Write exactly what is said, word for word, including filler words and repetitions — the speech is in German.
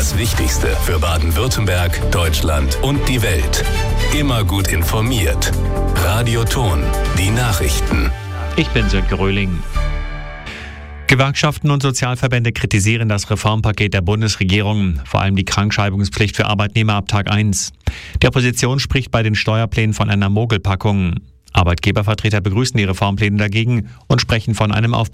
Das Wichtigste für Baden-Württemberg, Deutschland und die Welt. Immer gut informiert. Radio Thon, die Nachrichten. Ich bin Sönke Röhling. Gewerkschaften und Sozialverbände kritisieren das Reformpaket der Bundesregierung, vor allem die Krankschreibungspflicht für Arbeitnehmer ab Tag eins. Die Opposition spricht bei den Steuerplänen von einer Mogelpackung. Arbeitgebervertreter begrüßen die Reformpläne dagegen und sprechen von einem Aufbau